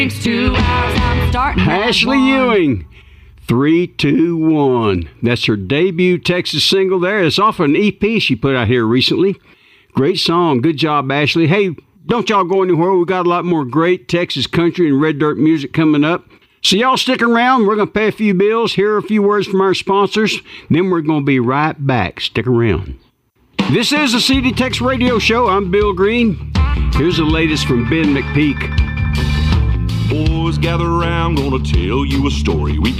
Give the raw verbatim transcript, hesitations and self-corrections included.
Two hours, I'm starting at Ashley one. Ewing, three two one. That's her debut Texas single there. It's off an E P she put out here recently. Great song. Good job, Ashley. Hey, don't y'all go anywhere. We got a lot more great Texas country and red dirt music coming up. So y'all stick around. We're going to pay a few bills, hear a few words from our sponsors. Then we're going to be right back. Stick around. This is the C D Tex Radio Show. I'm Bill Green. Here's the latest from Ben McPeak. Boys, gather around, gonna tell you a story. We